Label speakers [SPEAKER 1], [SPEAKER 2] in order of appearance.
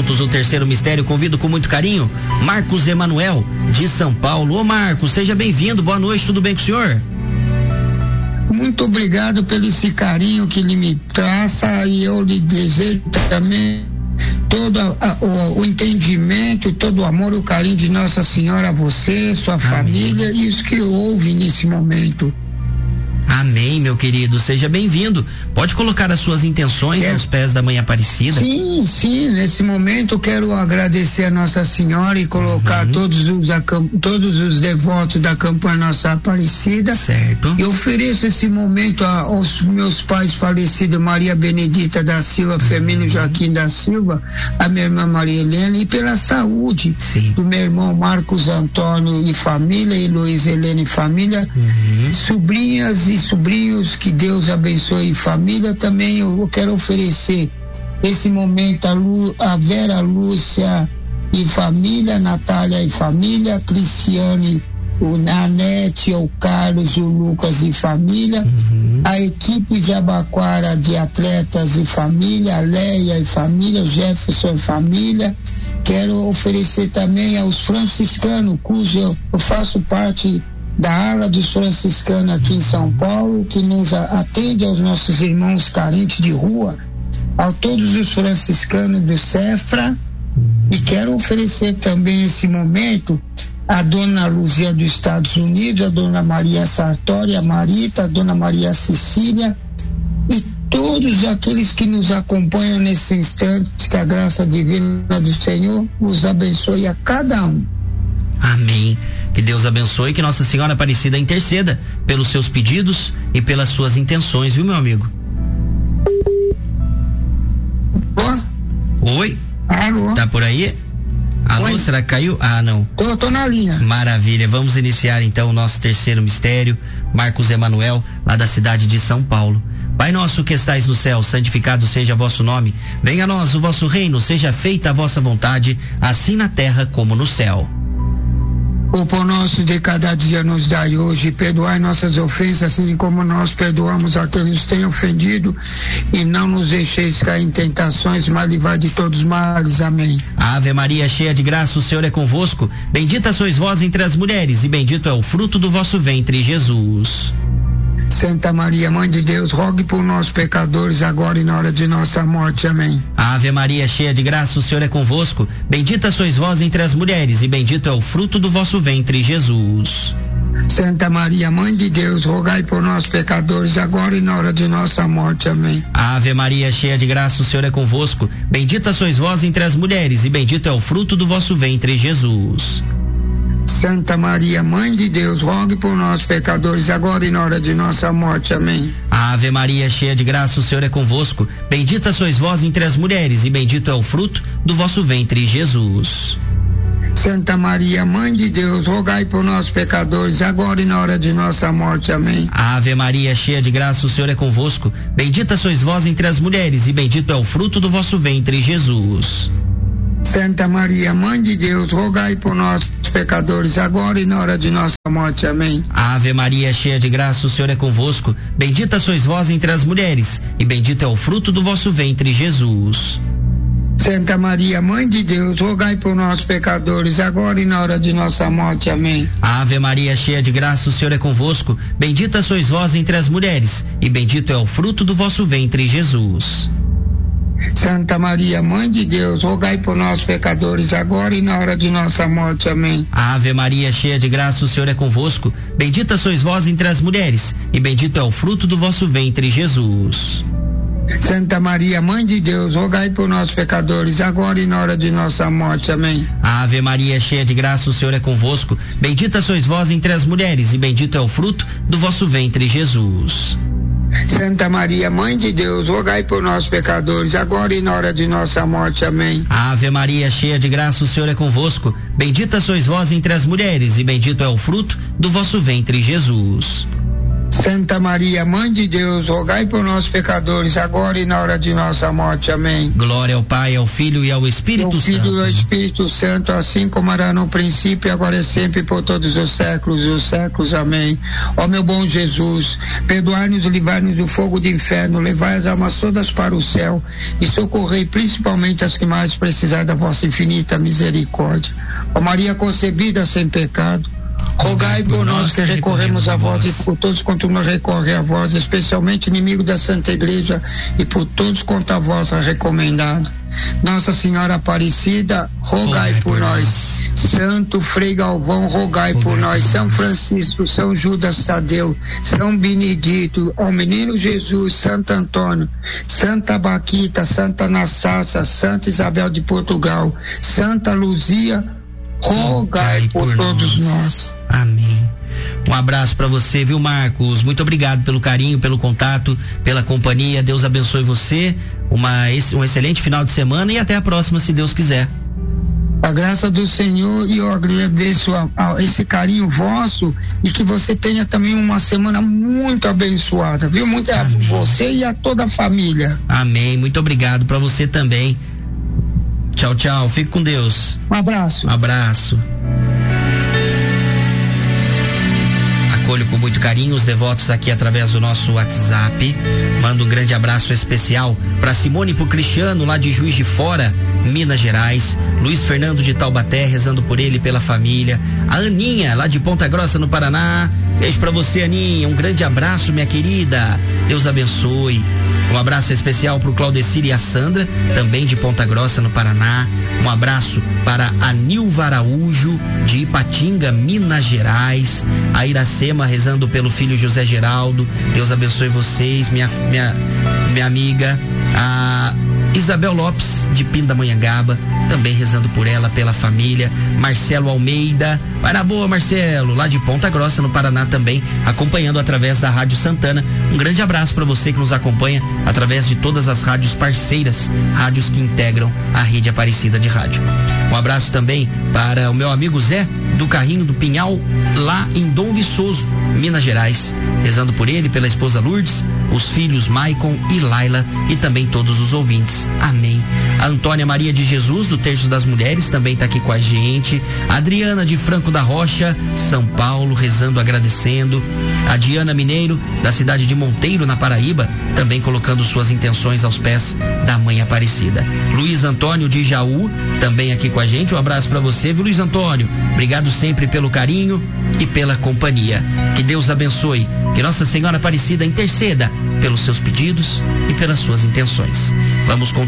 [SPEAKER 1] juntos o terceiro mistério. Convido com muito carinho Marcos Emanuel, de São Paulo. Ô Marcos, seja bem-vindo, boa noite, tudo bem com o senhor?
[SPEAKER 2] Muito obrigado pelo esse carinho que ele me traça, e eu lhe desejo também todo o entendimento, todo o amor e o carinho de Nossa Senhora a você, sua família e os que ouvem nesse momento.
[SPEAKER 1] Amém, meu querido, seja bem-vindo. Pode colocar as suas intenções aos pés da Mãe Aparecida?
[SPEAKER 2] Sim, nesse momento eu quero agradecer a Nossa Senhora e colocar todos os devotos da campanha Nossa Aparecida.
[SPEAKER 1] Certo.
[SPEAKER 2] E ofereço esse momento aos meus pais falecidos, Maria Benedita da Silva, Firmino Joaquim da Silva, a minha irmã Maria Helena, e pela saúde do meu irmão Marcos Antônio e família, e Luiz Helena e família, sobrinhas e sobrinhos, que Deus abençoe. Família também eu quero oferecer esse momento a Vera Lúcia e família, Natália e família, Cristiane, a Nete, o Carlos, o Lucas e família, a equipe de Abaquara de atletas e família, a Leia e família, o Jefferson e família. Quero oferecer também aos franciscanos, cujo eu faço parte da ala dos franciscanos aqui em São Paulo, que nos atende aos nossos irmãos carentes de rua, a todos os franciscanos do Cefra. E quero oferecer também esse momento a Dona Luzia dos Estados Unidos, a Dona Maria Sartori, a Marita, a Dona Maria Cecília e todos aqueles que nos acompanham nesse instante. Que a graça divina do Senhor os abençoe a cada um.
[SPEAKER 1] Amém. Que Deus abençoe, que Nossa Senhora Aparecida interceda pelos seus pedidos e pelas suas intenções, viu, meu amigo? Oi?
[SPEAKER 2] Alô?
[SPEAKER 1] Tá por aí? Alô,
[SPEAKER 2] Oi?
[SPEAKER 1] será que caiu? Ah, não.
[SPEAKER 2] Tô na linha.
[SPEAKER 1] Maravilha, vamos iniciar então o nosso terceiro mistério. Marcos Emanuel, lá da cidade de São Paulo. Pai nosso que estais no céu, santificado seja vosso nome. Venha a nós o vosso reino, seja feita a vossa vontade, assim na terra como no céu.
[SPEAKER 2] O pão nosso de cada dia nos dai hoje, perdoai nossas ofensas, assim como nós perdoamos a quem nos tem ofendido, e não nos deixeis cair em tentações, mas livrai de todos os males. Amém.
[SPEAKER 1] Ave Maria, cheia de graça, o Senhor é convosco. Bendita sois vós entre as mulheres, e bendito é o fruto do vosso ventre, Jesus.
[SPEAKER 2] Santa Maria, Mãe de Deus, rogue por nós pecadores, agora e na hora de nossa morte. Amém.
[SPEAKER 1] Ave Maria, cheia de graça, o Senhor é convosco. Bendita sois vós entre as mulheres, e bendito é o fruto do vosso ventre, Jesus.
[SPEAKER 2] Santa Maria, Mãe de Deus, rogai por nós pecadores, agora e na hora de nossa morte. Amém.
[SPEAKER 1] Ave Maria, cheia de graça, o Senhor é convosco. Bendita sois vós entre as mulheres, e bendito é o fruto do vosso ventre, Jesus.
[SPEAKER 2] Santa Maria, Mãe de Deus, rogue por nós pecadores, agora e na hora de nossa morte. Amém.
[SPEAKER 1] Ave Maria, cheia de graça, o Senhor é convosco. Bendita sois vós entre as mulheres, e bendito é o fruto do vosso ventre, Jesus.
[SPEAKER 2] Santa Maria, Mãe de Deus, rogai por nós pecadores, agora e na hora de nossa morte. Amém.
[SPEAKER 1] Ave Maria, cheia de graça, o Senhor é convosco. Bendita sois vós entre as mulheres, e bendito é o fruto do vosso ventre, Jesus.
[SPEAKER 2] Santa Maria, Mãe de Deus, rogai por nós pecadores, agora e na hora de nossa morte. Amém.
[SPEAKER 1] Ave Maria, cheia de graça, o Senhor é convosco. Bendita sois vós entre as mulheres, e bendito é o fruto do vosso ventre, Jesus.
[SPEAKER 2] Santa Maria, Mãe de Deus, rogai por nós pecadores, agora e na hora de nossa morte. Amém.
[SPEAKER 1] Ave Maria, cheia de graça, o Senhor é convosco. Bendita sois vós entre as mulheres, e bendito é o fruto do vosso ventre, Jesus.
[SPEAKER 2] Santa Maria, Mãe de Deus, rogai por nós pecadores, agora e na hora de nossa morte. Amém.
[SPEAKER 1] Ave Maria, cheia de graça, o Senhor é convosco. Bendita sois vós entre as mulheres, e bendito é o fruto do vosso ventre, Jesus.
[SPEAKER 2] Santa Maria, Mãe de Deus, rogai por nós pecadores, agora e na hora de nossa morte. Amém.
[SPEAKER 1] Ave Maria, cheia de graça, o Senhor é convosco. Bendita sois vós entre as mulheres, e bendito é o fruto do vosso ventre, Jesus.
[SPEAKER 2] Santa Maria, Mãe de Deus, rogai por nós pecadores, agora e na hora de nossa morte. Amém.
[SPEAKER 1] Ave Maria, cheia de graça, o Senhor é convosco. Bendita sois vós entre as mulheres, e bendito é o fruto do vosso ventre, Jesus.
[SPEAKER 2] Santa Maria, Mãe de Deus, rogai por nós pecadores, agora e na hora de nossa morte. Amém.
[SPEAKER 1] Glória ao Pai, ao Filho e ao Espírito Santo.
[SPEAKER 2] Filho e ao Espírito Santo, assim como era no princípio, agora é sempre, por todos os séculos e os séculos. Amém. Ó meu bom Jesus, perdoai-nos e livrai-nos do fogo do inferno, levai as almas todas para o céu e socorrei principalmente as que mais precisarem da vossa infinita misericórdia. Ó Maria concebida sem pecado, rogai por nós que recorremos a vós e por todos quanto nos recorrem a vós, especialmente inimigo da Santa Igreja e por todos quanto a vós a recomendado. Nossa Senhora Aparecida, rogai por nós. Santo Frei Galvão, rogai por nós. São Francisco, São Judas Tadeu, São Benedito, ó Menino Jesus, Santo Antônio, Santa Baquita, Santa Anastácia, Santa Isabel de Portugal, Santa Luzia, rogai por todos nós.
[SPEAKER 1] Amém. Um abraço para você, viu, Marcos? Muito obrigado pelo carinho, pelo contato, pela companhia. Deus abençoe você. Um excelente final de semana e até a próxima, se Deus quiser.
[SPEAKER 2] A graça do Senhor, e eu agradeço a esse carinho vosso e que você tenha também uma semana muito abençoada, viu? Muito a você e a toda a família.
[SPEAKER 1] Amém. Muito obrigado para você também. Tchau, tchau. Fique com Deus.
[SPEAKER 2] Um abraço.
[SPEAKER 1] Um abraço. Acolho com muito carinho os devotos aqui através do nosso WhatsApp. Mando um grande abraço especial para Simone e pro Cristiano, lá de Juiz de Fora, Minas Gerais. Luiz Fernando de Taubaté, rezando por ele e pela família. A Aninha, lá de Ponta Grossa, no Paraná. Beijo para você, Aninha. Um grande abraço, minha querida. Deus abençoe. Um abraço especial para o Claudecir e a Sandra, também de Ponta Grossa, no Paraná. Um abraço para a Nilva Araújo, de Ipatinga, Minas Gerais. A Iracema rezando pelo filho José Geraldo. Deus abençoe vocês, minha amiga. A Isabel Lopes, de Pindamonhangaba, também rezando por ela, pela família. Marcelo Almeida, vai na boa, Marcelo, lá de Ponta Grossa, no Paraná também, acompanhando através da Rádio Santana. Um grande abraço para você que nos acompanha através de todas as rádios parceiras, rádios que integram a rede Aparecida de rádio. Um abraço também para o meu amigo Zé, do Carrinho do Pinhal, lá em Dom Viçoso, Minas Gerais, rezando por ele, pela esposa Lourdes, os filhos Maicon e Laila e também todos os ouvintes. Amém. A Antônia Maria de Jesus, do Terço das Mulheres, também está aqui com a gente. A Adriana de Franco da Rocha, São Paulo, rezando, agradecendo. A Diana Mineiro, da cidade de Monteiro, na Paraíba, também colocando suas intenções aos pés da Mãe Aparecida. Luiz Antônio de Jaú, também aqui com a gente. Um abraço para você, viu, Luiz Antônio? Obrigado sempre pelo carinho e pela companhia. Que Deus abençoe. Que Nossa Senhora Aparecida interceda pelos seus pedidos e pelas suas intenções. Vamos com